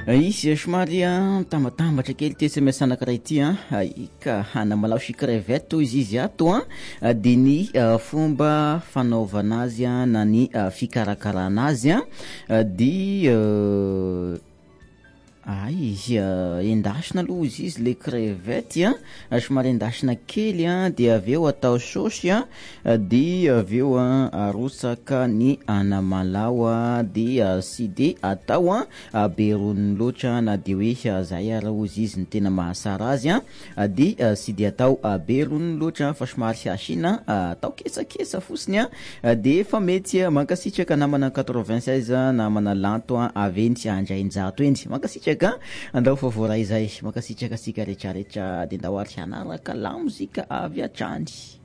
Izy somary tambatambatra kely ty SMS anankiray ty ka hanamalao sy crevette toy izy ato de ny fomba fanaovana azy na ny fikarakarana azy de izy endasina aloha izy le crevette somary endasina kely de aveo atao saosy de aveo arotsaka ny anamalao de sy de atao be roniny loatra na de hoe zay raha ozy izy ny tena mahasara azy de sy de atao be roniny loatra fa somary asina atao kesakesa fotsiny de efa mety mankasitraka namana 96 namana lanto aventy andrainjato endy mankasitraka andao fa voaray zay mankasitraka sika rehetrarehetra de ndao ary hanaraka la mozika avy atrany.